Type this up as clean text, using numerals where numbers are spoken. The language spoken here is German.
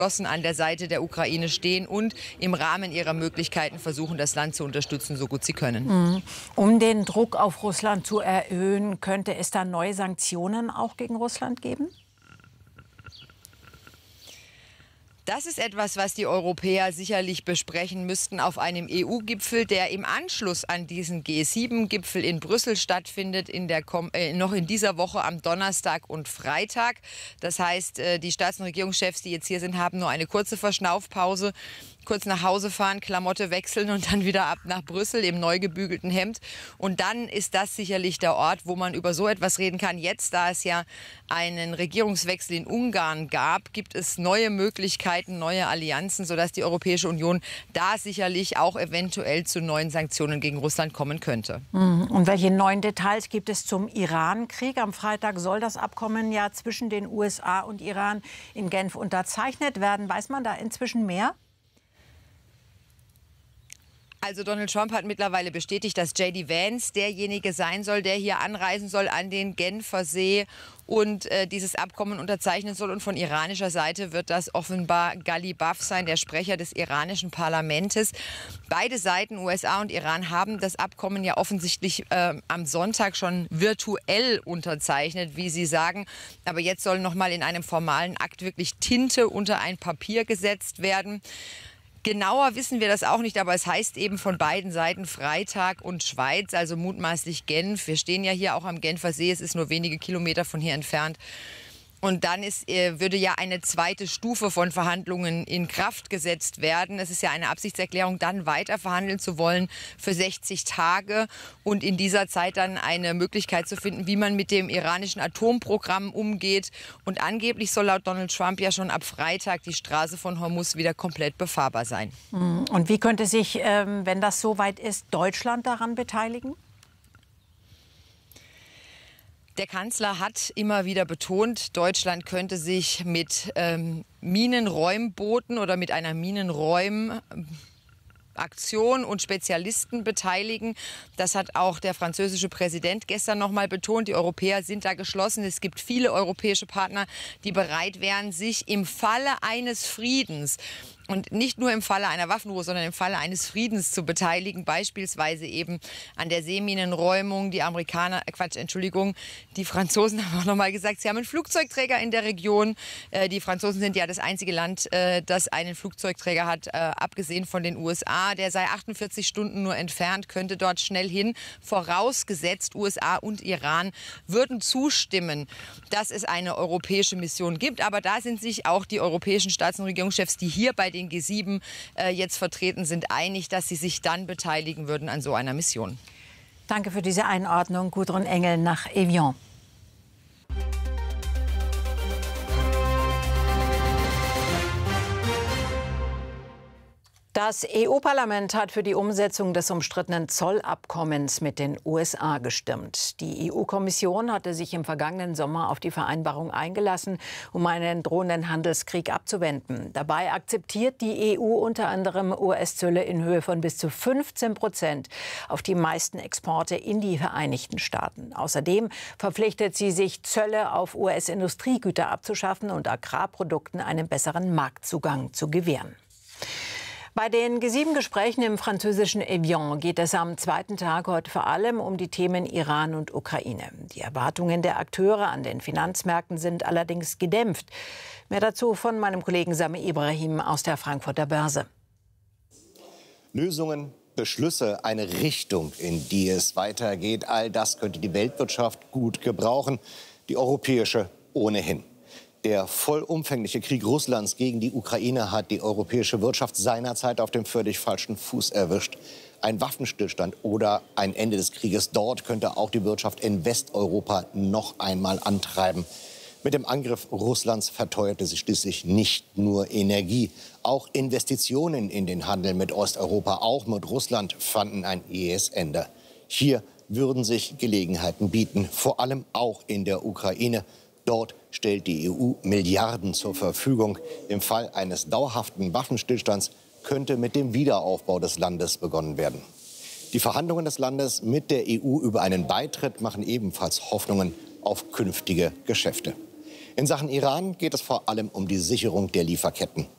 an der Seite der Ukraine stehen und im Rahmen ihrer Möglichkeiten versuchen, das Land zu unterstützen, so gut sie können. Um den Druck auf Russland zu erhöhen, könnte es da neue Sanktionen auch gegen Russland geben? Das ist etwas, was die Europäer sicherlich besprechen müssten auf einem EU-Gipfel, der im Anschluss an diesen G7-Gipfel in Brüssel stattfindet, noch in dieser Woche am Donnerstag und Freitag. Das heißt, die Staats- und Regierungschefs, die jetzt hier sind, haben nur eine kurze Verschnaufpause. Kurz nach Hause fahren, Klamotte wechseln und dann wieder ab nach Brüssel im neu gebügelten Hemd. Und dann ist das sicherlich der Ort, wo man über so etwas reden kann. Jetzt, da es ja einen Regierungswechsel in Ungarn gab, gibt es neue Möglichkeiten, neue Allianzen, sodass die Europäische Union da sicherlich auch eventuell zu neuen Sanktionen gegen Russland kommen könnte. Und welche neuen Details gibt es zum Iran-Krieg? Am Freitag soll das Abkommen ja zwischen den USA und Iran in Genf unterzeichnet werden. Weiß man da inzwischen mehr? Also Donald Trump hat mittlerweile bestätigt, dass J.D. Vance derjenige sein soll, der hier anreisen soll an den Genfer See und dieses Abkommen unterzeichnen soll. Und von iranischer Seite wird das offenbar Ghalibaf sein, der Sprecher des iranischen Parlaments. Beide Seiten, USA und Iran, haben das Abkommen ja offensichtlich am Sonntag schon virtuell unterzeichnet, wie sie sagen. Aber jetzt soll noch mal in einem formalen Akt wirklich Tinte unter ein Papier gesetzt werden. Genauer wissen wir das auch nicht, aber es heißt eben von beiden Seiten Freitag und Schweiz, also mutmaßlich Genf. Wir stehen ja hier auch am Genfer See, es ist nur wenige Kilometer von hier entfernt. Und dann würde ja eine zweite Stufe von Verhandlungen in Kraft gesetzt werden. Es ist ja eine Absichtserklärung, dann weiter verhandeln zu wollen für 60 Tage und in dieser Zeit dann eine Möglichkeit zu finden, wie man mit dem iranischen Atomprogramm umgeht. Und angeblich soll laut Donald Trump ja schon ab Freitag die Straße von Hormuz wieder komplett befahrbar sein. Und wie könnte sich, wenn das soweit ist, Deutschland daran beteiligen? Der Kanzler hat immer wieder betont, Deutschland könnte sich mit Minenräumbooten oder mit einer Minenräumaktion und Spezialisten beteiligen. Das hat auch der französische Präsident gestern noch mal betont. Die Europäer sind da geschlossen. Es gibt viele europäische Partner, die bereit wären, sich im Falle eines Friedens und nicht nur im Falle einer Waffenruhe, sondern im Falle eines Friedens zu beteiligen, beispielsweise eben an der Seeminenräumung. Die die Franzosen haben auch noch mal gesagt, sie haben einen Flugzeugträger in der Region. Die Franzosen sind ja das einzige Land, das einen Flugzeugträger hat, abgesehen von den USA. Der sei 48 Stunden nur entfernt, könnte dort schnell hin. Vorausgesetzt, USA und Iran würden zustimmen, dass es eine europäische Mission gibt. Aber da sind sich auch die europäischen Staats- und Regierungschefs, die hier bei den G7 jetzt vertreten sind, einig, dass sie sich dann beteiligen würden an so einer Mission. Danke für diese Einordnung, Gudrun Engel nach Evian. Das EU-Parlament hat für die Umsetzung des umstrittenen Zollabkommens mit den USA gestimmt. Die EU-Kommission hatte sich im vergangenen Sommer auf die Vereinbarung eingelassen, um einen drohenden Handelskrieg abzuwenden. Dabei akzeptiert die EU unter anderem US-Zölle in Höhe von bis zu 15% auf die meisten Exporte in die Vereinigten Staaten. Außerdem verpflichtet sie sich, Zölle auf US-Industriegüter abzuschaffen und Agrarprodukten einen besseren Marktzugang zu gewähren. Bei den G7-Gesprächen im französischen Evian geht es am zweiten Tag heute vor allem um die Themen Iran und Ukraine. Die Erwartungen der Akteure an den Finanzmärkten sind allerdings gedämpft. Mehr dazu von meinem Kollegen Sami Ibrahim aus der Frankfurter Börse. Lösungen, Beschlüsse, eine Richtung, in die es weitergeht, all das könnte die Weltwirtschaft gut gebrauchen, die europäische ohnehin. Der vollumfängliche Krieg Russlands gegen die Ukraine hat die europäische Wirtschaft seinerzeit auf dem völlig falschen Fuß erwischt. Ein Waffenstillstand oder ein Ende des Krieges dort könnte auch die Wirtschaft in Westeuropa noch einmal antreiben. Mit dem Angriff Russlands verteuerte sich schließlich nicht nur Energie. Auch Investitionen in den Handel mit Osteuropa, auch mit Russland, fanden ein jähes Ende. Hier würden sich Gelegenheiten bieten, vor allem auch in der Ukraine. Dort stellt die EU Milliarden zur Verfügung. Im Fall eines dauerhaften Waffenstillstands könnte mit dem Wiederaufbau des Landes begonnen werden. Die Verhandlungen des Landes mit der EU über einen Beitritt machen ebenfalls Hoffnungen auf künftige Geschäfte. In Sachen Iran geht es vor allem um die Sicherung der Lieferketten.